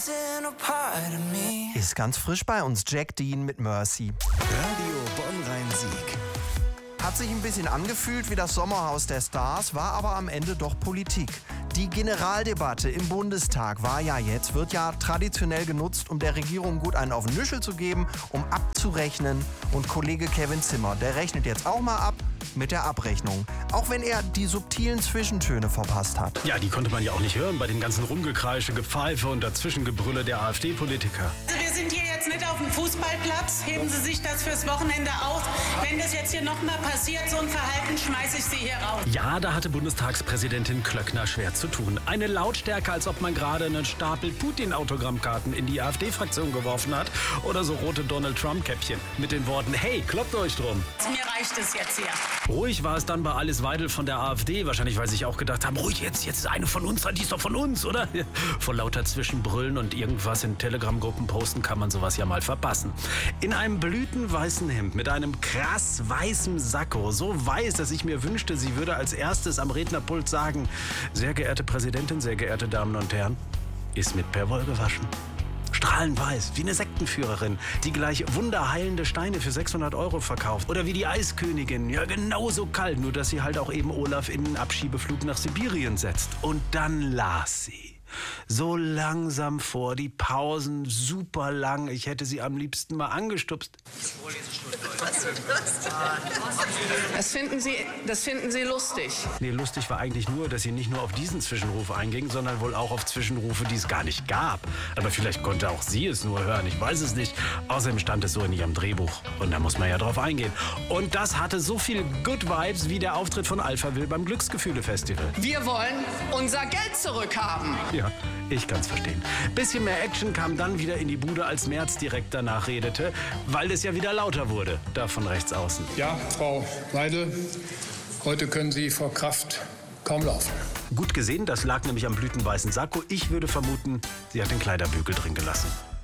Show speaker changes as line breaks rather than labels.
Ist ganz frisch bei uns, Jack Dean mit Mercy.
Radio Bonn-Rhein-Sieg.
Hat sich ein bisschen angefühlt wie das Sommerhaus der Stars, war aber am Ende doch Politik. Die Generaldebatte im Bundestag wird ja traditionell genutzt, um der Regierung gut einen auf den Nüschel zu geben, um abzurechnen. Und Kollege Kevin Zimmer, der rechnet jetzt auch mal ab mit der Abrechnung. Auch wenn er die subtilen Zwischentöne verpasst hat.
Ja, die konnte man ja auch nicht hören bei dem ganzen Rumgekreische, Gepfeife und Dazwischengebrülle der AfD-Politiker.
Also wir sind hier jetzt nicht auf dem Fußballplatz. Heben Sie sich das fürs Wochenende auf. Wenn das jetzt hier nochmal passiert, so ein Verhalten, schmeiße ich Sie hier raus.
Ja, da hatte Bundestagspräsidentin Klöckner schwer zu tun. Eine Lautstärke, als ob man gerade einen Stapel Putin-Autogrammkarten in die AfD-Fraktion geworfen hat. Oder so rote Donald-Trump-Käppchen mit den Worten, hey, kloppt euch drum.
Mir reicht es jetzt hier.
Ruhig war es dann bei Alice Weidel von der AfD. Wahrscheinlich, weil sie sich auch gedacht haben, ruhig, jetzt ist eine von uns, die ist doch von uns, oder? Vor lauter Zwischenbrüllen und irgendwas in Telegram-Gruppen posten kann man sowas ja mal verpassen. In einem blütenweißen Hemd mit einem krass weißen Sakko, so weiß, dass ich mir wünschte, sie würde als erstes am Rednerpult sagen, sehr geehrte Präsidentin, sehr geehrte Damen und Herren, ist mit Perwoll gewaschen. Strahlend weiß, wie eine Sektenführerin, die gleich wunderheilende Steine für 600 € verkauft. Oder wie die Eiskönigin, ja genauso kalt, nur dass sie halt auch eben Olaf in einen Abschiebeflug nach Sibirien setzt. Und dann las sie. So langsam vor, die Pausen super lang. Ich hätte sie am liebsten mal angestupst.
Das finden Sie lustig.
Nee, lustig war eigentlich nur, dass sie nicht nur auf diesen Zwischenruf einging, sondern wohl auch auf Zwischenrufe, die es gar nicht gab. Aber vielleicht konnte auch sie es nur hören, ich weiß es nicht. Außerdem stand es so in ihrem Drehbuch. Und da muss man ja drauf eingehen. Und das hatte so viel Good Vibes wie der Auftritt von Alphaville beim Glücksgefühle-Festival.
Wir wollen unser Geld zurückhaben.
Ja, ich kann's verstehen. Bisschen mehr Action kam dann wieder in die Bude, als Merz direkt danach redete, weil es ja wieder lauter wurde, da von rechts außen.
Ja, Frau Weidel, heute können Sie vor Kraft kaum laufen.
Gut gesehen, das lag nämlich am blütenweißen Sakko. Ich würde vermuten, sie hat den Kleiderbügel drin gelassen.